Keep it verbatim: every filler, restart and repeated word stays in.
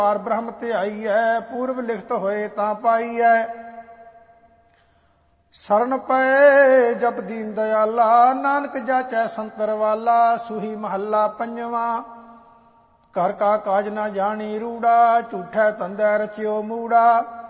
ਪਾਰ ਬ੍ਰਹਮ ਧਿਆਈਐ, ਪੂਰਬ ਲਿਖਤ ਹੋਏ ਤਾਂ ਪਾਈਐ। ਸਰਨ ਪਏ ਜਪ ਦੀਨ ਦਇਆਲਾ, ਨਾਨਕ ਜਾਚੈ ਸੰਤਰ ਵਾਲਾ। ਸੂਹੀ ਮਹੱਲਾ ਪੰਜਵਾਂ। ਘਰ ਕਾ ਕਾਜ ਨਾ ਜਾਣੀ ਰੂੜਾ, ਝੂਠੈ ਧੰਦੇ ਰਚਿਓ ਮੂੜਾ।